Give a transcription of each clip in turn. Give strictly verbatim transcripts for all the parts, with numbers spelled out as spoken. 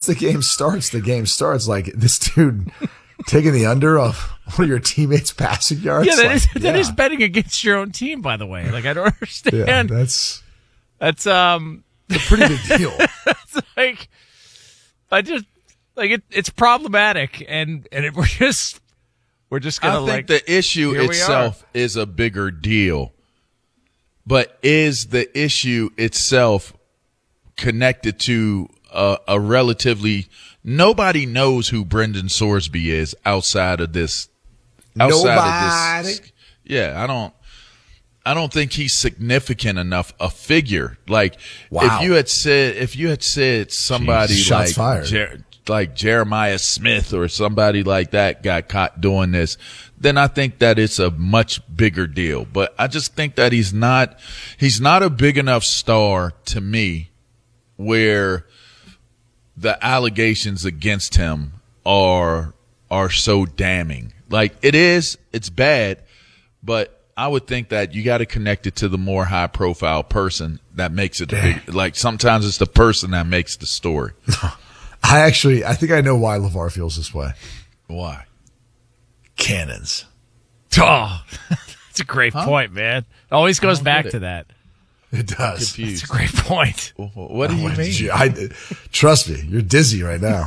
the game starts, the game starts. Like, this dude taking the under of one of your teammates' passing yards. Yeah, that like, is yeah. that is betting against your own team, by the way. Like, I don't understand. Yeah, that's that's um a pretty big deal. It's like, I just like it. It's problematic, and and it, we're just we're just gonna I think like the issue here we itself are. is a bigger deal, but is the issue itself connected to a, a relatively nobody knows who Brendan Sorsby is outside of this. Outside Nobody. Of this, yeah, I don't. I don't think he's significant enough a figure. Like Wow. if you had said if you had said somebody Jeez, shots like fired. Jer- like Jeremiah Smith or somebody like that got caught doing this, then I think that it's a much bigger deal. But I just think that he's not he's not a big enough star to me where the allegations against him are are so damning. Like it is, it's bad, but I would think that you got to connect it to the more high profile person that makes it a big, like sometimes it's the person that makes the story. I actually, I think I know why LeVar feels this way. Why? Cannons. Oh, that's a great Huh? point, man. It always goes don't back get to it. that. It does. It's a great point. What do you What mean? did you- I, trust me, you're dizzy right now.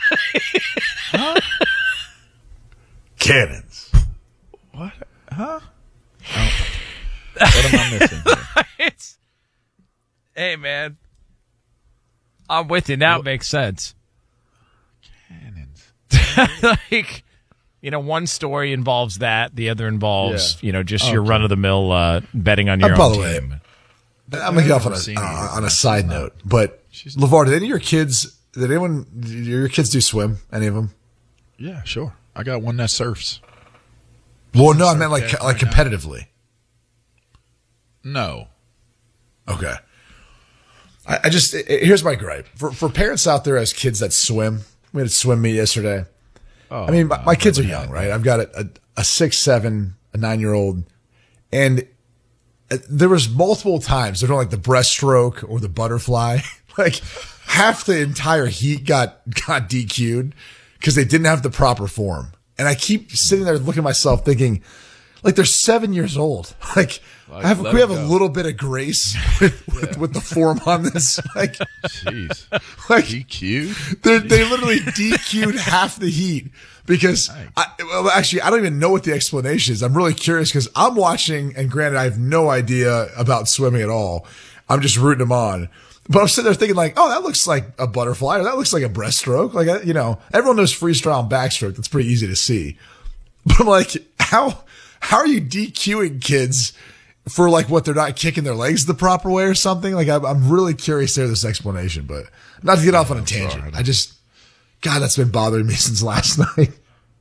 Cannons. What? Huh? What am I missing here? It's, hey, man. I'm with you. Now it makes sense. Cannons. Like, you know, one story involves that. The other involves, Yeah. you know, just your run-of-the-mill uh, betting on your Uh, by own the way, team. I'm gonna get off on seen a, it. uh, on a side note, but LeVar, did any of your kids, did anyone, did your kids do swim? Any of them? Yeah, sure. I got one that surfs. Well, no, I meant like Surf like right now. competitively. No. Okay. I, I just, i- here's my gripe. For for parents out there as kids that swim, we had a swim meet yesterday. Oh, I mean, my, no, my kids are never young, had right? I've got a, a, a six, seven, a nine-year-old, and uh, there was multiple times they're doing like the breaststroke or the butterfly. Like half the entire heat got got D Q'd because they didn't have the proper form. And I keep sitting there looking at myself thinking, like they're seven years old. Like, Like, I have, let we have it a go. little bit of grace with, with, with the form on this. Like, Jeez. like D Q? they they literally D Q'd half the heat because I, well, actually, I don't even know what the explanation is. I'm really curious because I'm watching, and granted, I have no idea about swimming at all. I'm just rooting them on. But I'm sitting there thinking like, oh, that looks like a butterfly, or that looks like a breaststroke. Like, uh, you know, everyone knows freestyle and backstroke. That's pretty easy to see. But I'm like, how, how are you DQing kids for like what, they're not kicking their legs the proper way or something? Like, I'm, I'm really curious to hear this explanation, but not to get off on a tangent. I just, God, that's been bothering me since last night.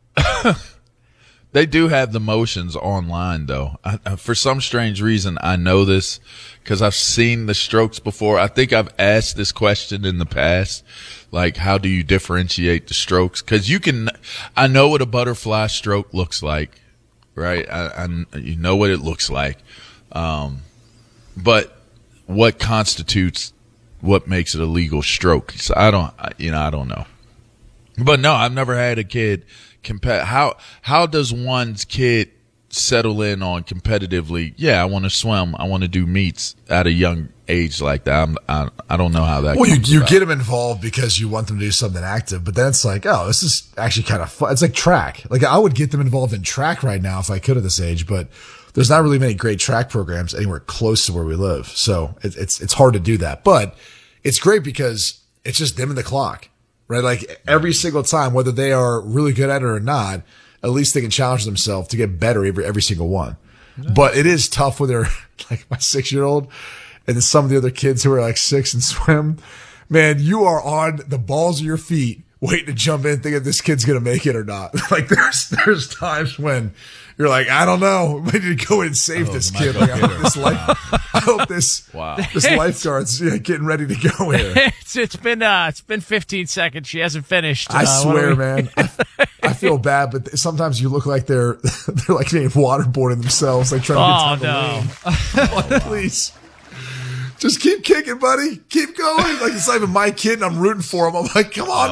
They do have the motions online, though. I, I, for some strange reason, I know this because I've seen the strokes before. I think I've asked this question in the past, like, how do you differentiate the strokes? Because you can, I know what a butterfly stroke looks like, right? I, I you know what it looks like, um, but what constitutes what makes it a legal stroke? So I don't, I, you know, I don't know. But no, I've never had a kid compete. How how does one's kid settle in on competitively? Yeah, I want to swim. I want to do meets at a young age like that. I'm, I I don't know how that. Well, you, comes you about. get them involved because you want them to do something active, but then it's like, oh, this is actually kind of fun. It's like track. Like I would get them involved in track right now if I could at this age, but there's not really many great track programs anywhere close to where we live. So it, it's, it's hard to do that, but it's great because it's just them and the clock, right? Like every single time, whether they are really good at it or not, at least they can challenge themselves to get better every, every single one. Nice. But it is tough when they're like my six year old and then some of the other kids who are like six and swim. Man, you are on the balls of your feet waiting to jump in thinking if this kid's going to make it or not. Like there's, there's times when you're like, I don't know. We need to go in and save Oh, this my kid. Like, I hope this life, I hope this, Wow. this lifeguard's yeah, getting ready to go here. It's, it's been uh, it's been fifteen seconds. She hasn't finished. I Uh, what swear, are we- man. I, I feel bad, but sometimes you look like they're, they're like being waterboarding themselves, like trying to get Oh time to no! lean. Please. Just keep kicking, buddy. Keep going. Like it's not even my kid and I'm rooting for him. I'm like, come on,